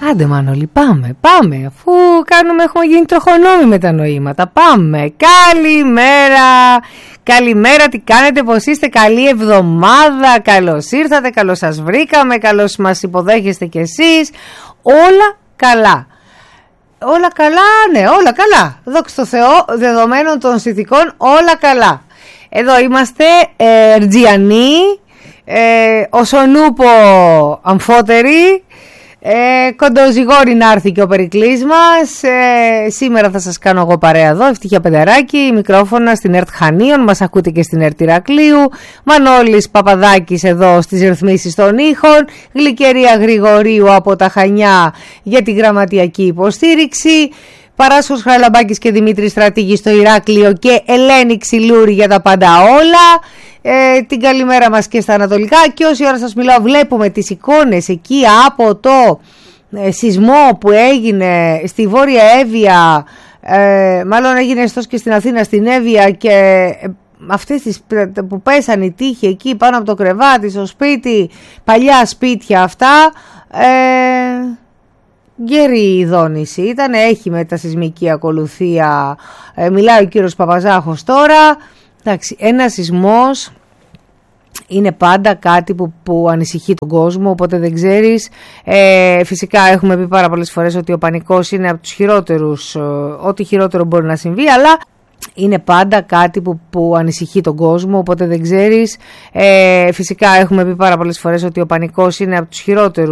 Άντε Μανώλη, πάμε, αφού έχουμε γίνει τροχονόμοι με τα νοήματα. Πάμε, καλημέρα, τι κάνετε, πως είστε, καλή εβδομάδα, καλώς ήρθατε, καλώς σας βρήκαμε, καλώς μας υποδέχεστε κι εσείς, όλα καλά. Όλα καλά, δόξα τω Θεώ, δεδομένων των συνθηκών, όλα καλά. Εδώ είμαστε, Ερτζιανοί, Οσονούπο αμφότεροι, κοντοζυγόρι να έρθει και ο Περικλής μας. Σήμερα θα σας κάνω εγώ παρέα εδώ, Ευτυχία Πενταράκη, μικρόφωνα στην ΕΡΤ Χανίων, μας ακούτε και στην ΕΡΤ Ηρακλείου. Μανώλης Παπαδάκης εδώ στις ρυθμίσεις των ήχων, Γλυκερία Γρηγορίου από τα Χανιά για τη γραμματιακή υποστήριξη, Παράσχος Χαραλαμπάκης και Δημήτρης Στρατήγης στο Ηράκλειο και Ελένη Ξυλούρη για τα πάντα όλα. Την καλημέρα μας και στα ανατολικά, και όση ώρα σας μιλάω βλέπουμε τις εικόνες εκεί από το σεισμό που έγινε στη Βόρεια Εύβοια, μάλλον έγινε και στην Αθήνα, στην Εύβοια, και αυτές τις που πέσαν οι τείχοι εκεί πάνω από το κρεβάτι στο σπίτι, παλιά σπίτια αυτά. Γερή η δόνηση ήταν, έχει μετασεισμική ακολουθία, μιλάει ο κύριος Παπαζάχος τώρα. Εντάξει, ένας σεισμός είναι πάντα κάτι που ανησυχεί τον κόσμο, οπότε δεν ξέρεις. Φυσικά έχουμε πει πάρα πολλές φορές ότι ο πανικός είναι από τους χειρότερους, ό,τι χειρότερο μπορεί να συμβεί, αλλά είναι πάντα κάτι που ανησυχεί τον κόσμο, οπότε δεν ξέρεις. Φυσικά έχουμε πει πάρα πολλές φορές ότι ο πανικός είναι από τους χειρότερους.